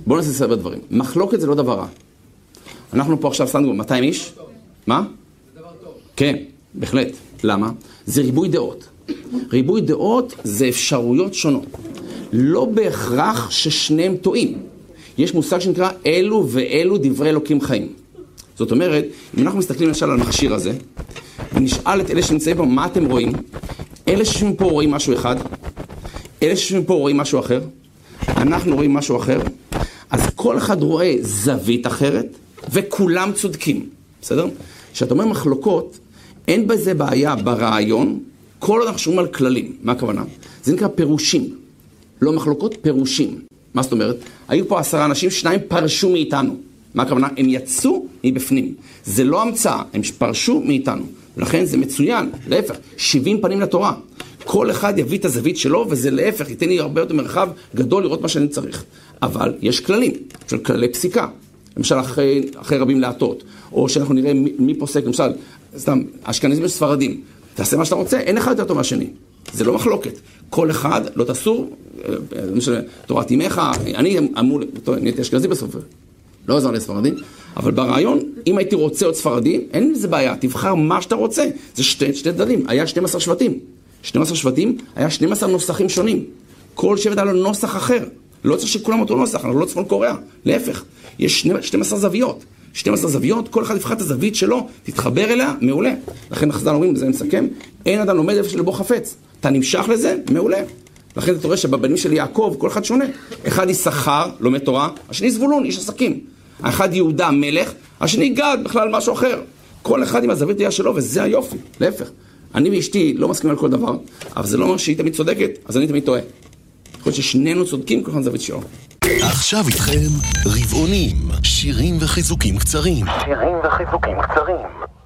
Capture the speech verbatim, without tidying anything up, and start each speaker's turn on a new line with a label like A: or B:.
A: בואו נעשה סדר דברים. מחלוקת זה לא דבר רע. אנחנו פה עכשיו שמנו מאתיים איש. מה?
B: זה דבר טוב.
A: כן, בהחלט. למה? זה ריבוי דעות. ריבוי דעות זה אפשרויות שונות. לא בהכרח ששניהם טועים. יש מושג שנקרא אלו ואלו דברי אלוקים חיים. זאת אומרת, אם אנחנו מסתכלים למשל על המכשיר הזה, ונשאל את אלה שנמצאים פה, מה אתם רואים? אלה שיושבים פה רואים משהו אחד, אלה שיושבים פה רואים משהו אחר, אנחנו רואים משהו אחר, אז כל אחד רואה זווית אחרת, וכולם צודקים. בסדר? כשאתה אומר מחלוקות, אין בזה בעיה ברעיון, כל עוד אנחנו שומעים על כללים. מה הכוונה? זה נקרא פירושים. לא מחלוקות, פירושים. מה זאת אומרת? היו פה עשרה אנשים, שניים פרשו מאיתנו. מה הכוונה? הם יצאו מבפנים. זה לא המצאה, הם פרשו מאיתנו. ולכן זה מצוין, להפך, שבעים פנים לתורה. כל אחד יביא את הזווית שלו, וזה להפך, ייתן לי הרבה יותר מרחב גדול לראות מה שאני צריך. אבל יש כללים, של כללי פסיקה. למשל, אחרי, אחרי רבים להטות. או שאנחנו נראה מי, מי פוסק, למשל, סתם, אשכנזים וספרדים. תעשה מה שאתה רוצה, אין אחד יותר טוב מהשני. זה לא מחלוקת. כל אחד לא תסור, למשל, תורת אימך, אני אמור, אני הייתי אשכנזי בסוף. לא עזר לספרדים, אבל ברעיון, אם הייתי רוצה עוד ספרדים, אין עם זה בעיה, תבחר מה שאתה רוצה. זה שתי, שתי דברים, היה שנים עשר שבטים. שנים עשר שבטים, היה שנים עשר נוסחים שונים. כל שבט היה לו נוסח אחר. לא צריך שכולם אותו נוסח, אנחנו לא צפון קוריאה. להפך, יש שתים עשרה זוויות. שתים עשרה זוויות, כל אחד יבחר את הזווית שלו, תתחבר אליה, מעולה. לכן החז"ל אומרים, בזה מסכם, אין אדם לומד איפה שלבו חפץ. אתה נמשך לזה, מעולה. לכן אתה רואה שבבנים של יעקב, כל אחד שונה. אחד יששכר, לומד תורה, השני זבולון, איש עסקים. האחד יהודה מלך, השני גד, בכלל משהו אחר. כל אחד עם הזווית היה שלו, וזה היופי. להפך. אני ואשתי לא מסכימים על כל דבר, אבל זה לא אומר שהיא תמיד צודקת, אז אני תמיד טועה. יכול להיות ששנינו צודקים כל אחד זווית שלו.
C: עכשיו איתכם רבעונים, שירים וחיזוקים קצרים. שירים וחיזוקים קצרים.